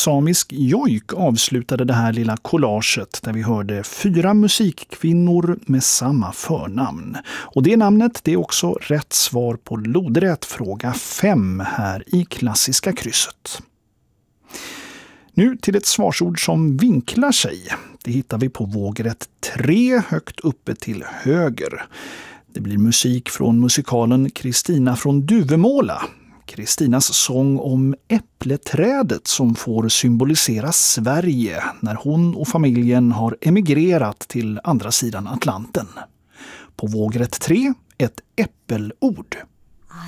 Samisk jojk avslutade det här lilla collaget där vi hörde 4 musikkvinnor med samma förnamn. Och det namnet det är också rätt svar på lodrätt fråga 5 här i klassiska krysset. Nu till ett svarsord som vinklar sig. Det hittar vi på vågrätt 3 högt uppe till höger. Det blir musik från musikalen Kristina från Duvemåla. Kristinas sång om äppleträdet som får symbolisera Sverige när hon och familjen har emigrerat till andra sidan Atlanten. På vågrätt 3 ett äppelord.